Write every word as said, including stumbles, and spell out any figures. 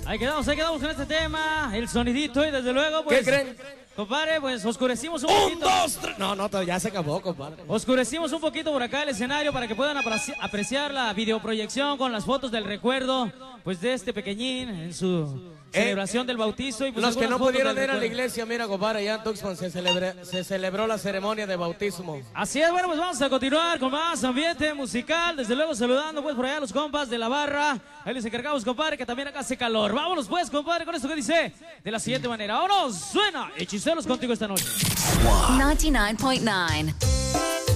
Ahí quedamos, ahí quedamos con este tema, el sonidito y desde luego, pues... ¿Qué creen? Compadre, pues oscurecimos un Un, poquito. dos, tres. No, no, ya se acabó, compadre. Oscurecimos un poquito por acá el escenario para que puedan apreci- apreciar la videoproyección con las fotos del recuerdo, pues de este pequeñín en su celebración Eh, del bautizo. Y pues Los que algunas no fotos pudieron del ir a la recuerdo. iglesia, mira, compadre, allá en Tuxpan se, celebre- se celebró la ceremonia de bautismo. Así es, bueno, pues vamos a continuar con más ambiente musical. Desde luego saludando pues por allá a los compas de la barra. Ahí les encargamos, compadre, que también acá hace calor. Vámonos pues, compadre, con esto que dice de la siguiente manera. ¡Vámonos! Suena Hechiceros contigo esta noche. ninety-nine point nine.